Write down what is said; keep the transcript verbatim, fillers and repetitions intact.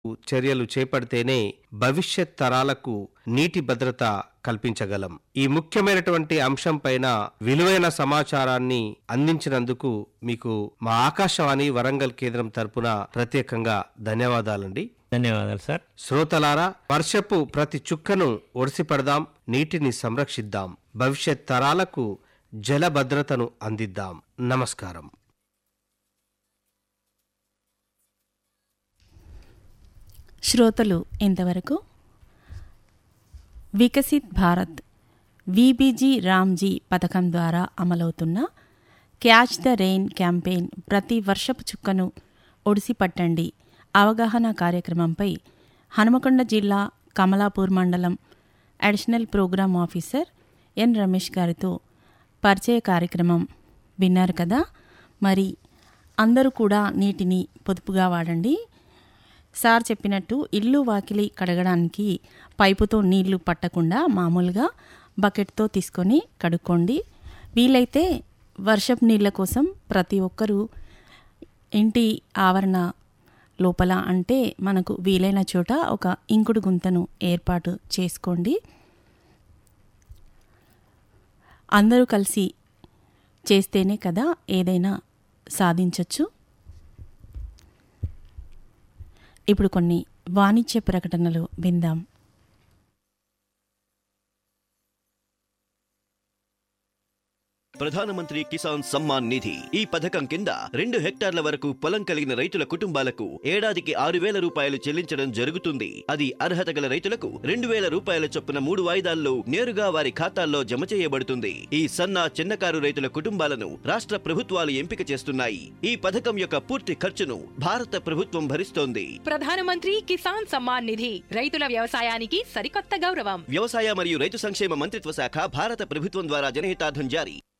చర్యలు చేపడితేనే భవిష్యత్ తరాలకు నీటి భద్రత కల్పించగలం. ఈ ముఖ్యమైనటువంటి అంశం పైన విలువైన సమాచారాన్ని అందించినందుకు మీకు మా ఆకాశవాణి వరంగల్ కేంద్రం తరపున ప్రత్యేకంగా ధన్యవాదాలండి. ధన్యవాదాలు సార్. శ్రోతలారా, వర్షపు ప్రతి చుక్కను ఒడిసిపడదాం, నీటిని సంరక్షిద్దాం, భవిష్యత్ తరాలకు జల భద్రతను అందిద్దాం. నమస్కారం. శ్రోతలు ఇంతవరకు వికసిత్ భారత్ విబిజీ రామ్జీ పథకం ద్వారా అమలవుతున్న క్యాచ్ ద రెయిన్ క్యాంపెయిన్ ప్రతి వర్షపు చుక్కను ఒడిసి పట్టండి అవగాహన కార్యక్రమంపై హనుమకొండ జిల్లా కమలాపూర్ మండలం అడిషనల్ ప్రోగ్రామ్ ఆఫీసర్ ఎన్ రమేష్ గారితో పరిచయ కార్యక్రమం విన్నారు కదా. మరి అందరూ కూడా నీటిని పొదుపుగా వాడండి. సార్ చెప్పినట్టు ఇల్లు వాకిలి కడగడానికి పైపుతో నీళ్లు పట్టకుండా మామూలుగా బకెట్తో తీసుకొని కడుక్కోండి. వీలైతే వర్షపు నీళ్ళ కోసం ప్రతి ఒక్కరూ ఇంటి ఆవరణ లోపల అంటే మనకు వీలైన చోట ఒక ఇంకుడు గుంతను ఏర్పాటు చేసుకోండి. అందరూ కలిసి చేస్తేనే కదా ఏదైనా సాధించవచ్చు. ఇప్పుడు కొన్ని వాణిజ్య ప్రకటనలు విందాం. ప్రధానమంత్రి కిసాన్ సమ్మాన్ నిధి ఈ పథకం కింద రెండు హెక్టార్ల వరకు పొలం కలిగిన రైతుల కుటుంబాలకు ఏడాదికి ఆరు వేల రూపాయలు చెల్లించడం జరుగుతుంది. అది అర్హత గల రైతులకు రెండు వేల రూపాయల చొప్పున మూడు వాయిదాల్లో నేరుగా వారి ఖాతాల్లో జమ చేయబడుతుంది. ఈ సన్న చిన్నకారు రైతుల కుటుంబాలను రాష్ట్ర ప్రభుత్వాలు ఎంపిక చేస్తున్నాయి. ఈ పథకం యొక్క పూర్తి ఖర్చును భారత ప్రభుత్వం భరిస్తోంది. ప్రధానమంత్రి కిసాన్ సమ్మాన్ నిధి రైతుల వ్యవసాయానికి సరికొత్త గౌరవం. వ్యవసాయ మరియు రైతు సంక్షేమ మంత్రిత్వ శాఖ, భారత ప్రభుత్వం ద్వారా జనహితార్థం జారీ.